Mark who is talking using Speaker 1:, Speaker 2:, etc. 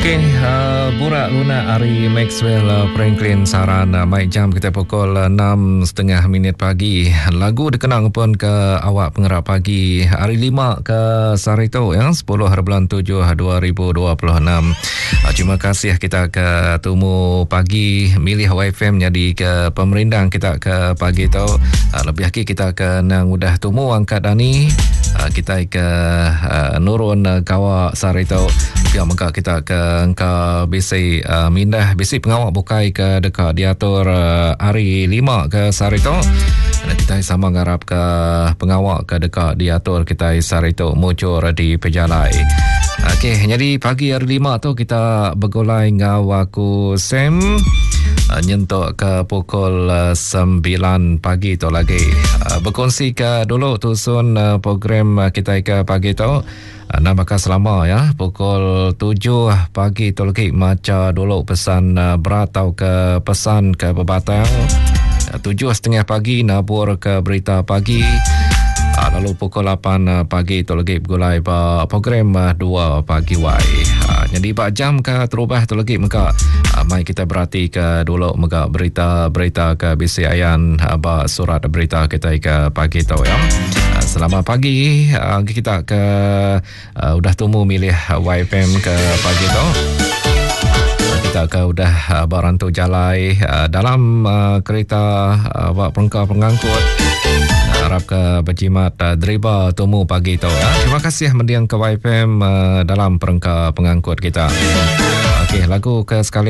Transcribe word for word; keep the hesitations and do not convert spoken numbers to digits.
Speaker 1: Okey, uh, Burak Luna Ari Maxwell uh, Franklin Saran uh, Mike jam kita pukul uh, enam tiga puluh minit pagi. Lagu dikenang pun ke awak pengerap pagi hari lima ke Sarito ya sepuluh hari bulan tujuh dua ribu dua puluh enam. Uh, terima kasih kita ke tumu pagi milih Y F M jadi ke pemerintah kita ke pagi tu. Uh, lebih lagi kita ke nang udah tumu angkat ani uh, kita ke uh, nurun uh, kawa Sarito. Biar maka kita ke angka bisi uh, mindah bisi pengawak bukai ke dekat diatur uh, hari lima ke Sarito. Dan kita sama ngarap ke pengawak ke dekat diatur kita Sarito muncul di pejalai. Okey, jadi pagi hari lima tu kita bergulai ngawaku Sam uh, nyentuk ke pukul uh, sembilan pagi tu lagi. Uh, berkongsi ke dulu tusun uh, program uh, kita ke pagi tu. Nak bakal selama ya pukul tujuh pagi tu lagi maca dulu pesan uh, berat atau ke pesan ke bebatang. Uh, tujuh setengah pagi nabur ke berita pagi. Uh, lalu pukul lapan uh, pagi tu lagi bergulai uh, program uh, dua pagi wai. Uh, jadi empat jam ke terubah tu lagi maka uh, mai kita berhati ke dulu maka berita-berita ke B C Ayan uh, surat berita kita ke pagi tu ya. Selamat pagi, uh, kita ke uh, udah temu milih Y F M ke pagi tu. Kita ke udah uh, barantu jalai uh, dalam uh, kereta uh, perengkau pengangkut. Harap ke berjimat uh, driver temu pagi tu ya. Terima kasih mendiang ke Y F M uh, dalam perengkau pengangkut kita. Okey, lagu ke sekali